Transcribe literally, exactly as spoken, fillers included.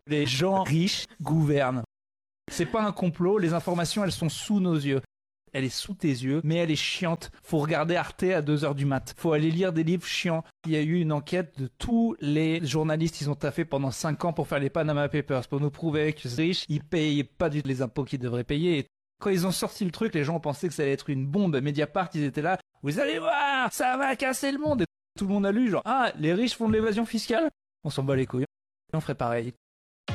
Les gens riches gouvernent. C'est pas un complot, les informations elles sont sous nos yeux. Elle est sous tes yeux, mais elle est chiante. Faut regarder Arte à deux heures du mat. Faut aller lire des livres chiants. Il y a eu une enquête de tous les journalistes, ils ont taffé pendant cinq ans pour faire les Panama Papers, pour nous prouver que les riches, ils payent pas du tout les impôts qu'ils devraient payer. Et quand ils ont sorti le truc, les gens pensaient que ça allait être une bombe. Mediapart, ils étaient là. Vous allez voir, ça va casser le monde. Et tout le monde a lu, genre, ah, les riches font de l'évasion fiscale? On s'en bat les couilles. On ferait pareil.